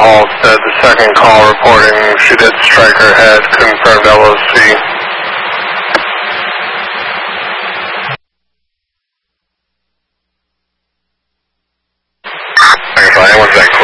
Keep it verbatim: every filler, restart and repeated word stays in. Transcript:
Halstead, the second call reporting she did strike her head, confirmed L O C. Thanks, Ryan. One sec.